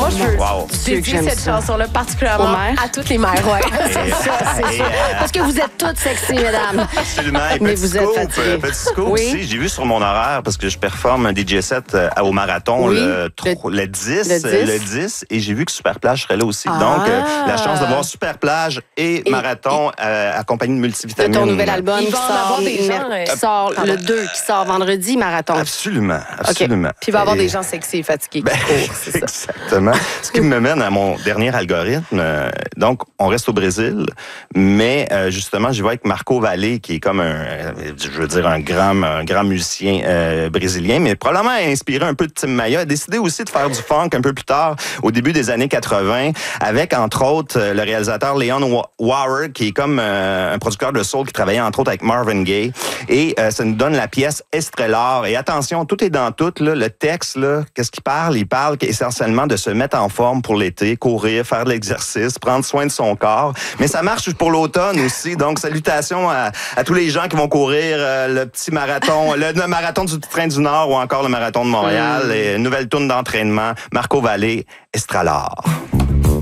moi, je veux Dieu que dédier j'aime cette ça. chanson-là particulièrement Aux mères? à toutes les mères. Ouais. C'est ça. Parce que vous êtes toutes sexy, mesdames. Absolument. Et Mais petit vous êtes scoop, fatigués. petit scoop Oui. aussi, j'ai vu sur mon horaire, parce que je performe un DJ set au marathon Oui. le 10, le 10. et j'ai vu que Superplage serait là aussi. Ah. Donc, la chance de voir Superplage et marathon accompagné de De multivitamines. ton nouvel album Il qui va en sort, avoir des gens, qui sort le 2, qui sort vendredi, marathon. Absolument, absolument. Puis il va y avoir Et- des gens sexy et fatigués Ben, qui courent, c'est ça. exactement. Ce qui me mène à mon dernier algorithme. Donc, on reste au Brésil, mais justement, je vais avec Marco Valle, qui est comme un grand musicien brésilien, mais probablement inspiré un peu de Tim Maia. A décidé aussi de faire du funk un peu plus tard, au début des années 80, avec, entre autres, le réalisateur Leon Warwick, qui est comme un producteur de soul qui travaillait, entre autres, avec Marvin Gaye. Et ça nous donne la pièce Estrellar. Et attention, tout est dans tout. Là, le texte, là, qu'est-ce qu'il parle? Il parle essentiellement de se mettre en forme pour l'été, courir, faire de l'exercice, prendre soin de son corps. Mais ça marche pour l'automne aussi. Donc, salutations à tous les gens qui vont courir le petit marathon, le marathon du Train du Nord ou encore le marathon de Montréal. Et une nouvelle tourne d'entraînement. Marco Valle, Estrellar.